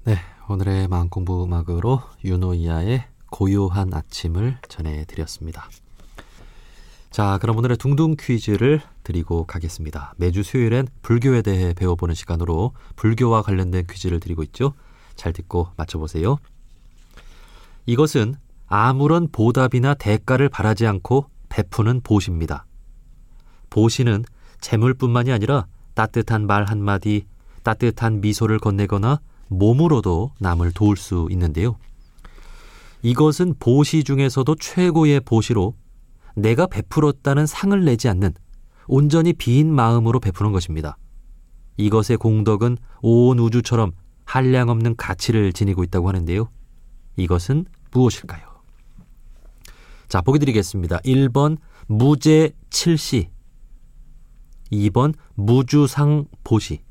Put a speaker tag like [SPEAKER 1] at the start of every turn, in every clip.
[SPEAKER 1] 네, 오늘의 마음공부 음악으로 윤호이아의 고요한 아침을 전해드렸습니다. 자, 그럼 오늘의 둥둥 퀴즈를 드리고 가겠습니다. 매주 수요일엔 불교에 대해 배워보는 시간으로 불교와 관련된 퀴즈를 드리고 있죠. 잘 듣고 맞춰보세요. 이것은 아무런 보답이나 대가를 바라지 않고 베푸는 보시입니다. 보시는 재물뿐만이 아니라 따뜻한 말 한마디, 따뜻한 미소를 건네거나 몸으로도 남을 도울 수 있는데요. 이것은 보시 중에서도 최고의 보시로 내가 베풀었다는 상을 내지 않는 온전히 빈 마음으로 베푸는 것입니다. 이것의 공덕은 온 우주처럼 한량없는 가치를 지니고 있다고 하는데요. 이것은 무엇일까요? 자, 보기 드리겠습니다. 1번 무제 칠시, 2번 무주상 보시.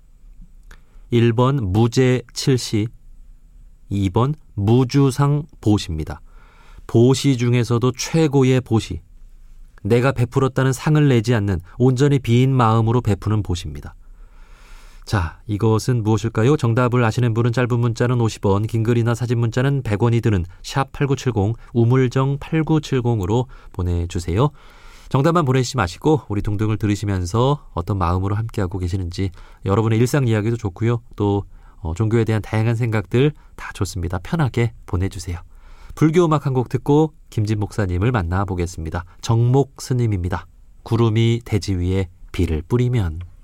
[SPEAKER 1] 1번 무제 칠시, 2번 무주상 보시입니다. 보시 중에서도 최고의 보시, 내가 베풀었다는 상을 내지 않는 온전히 빈 마음으로 베푸는 보시입니다. 자, 이것은 무엇일까요? 정답을 아시는 분은 짧은 문자는 50원, 긴 글이나 사진 문자는 100원이 드는 샵8970, 우물정 8970으로 보내주세요. 정답만 보내시지 마시고 우리 둥둥을 들으시면서 어떤 마음으로 함께하고 계시는지, 여러분의 일상 이야기도 좋고요. 또 종교에 대한 다양한 생각들 다 좋습니다. 편하게 보내주세요. 불교 음악 한 곡 듣고 김진 목사님을 만나보겠습니다. 정목 스님입니다. 구름이 대지 위에 비를 뿌리면.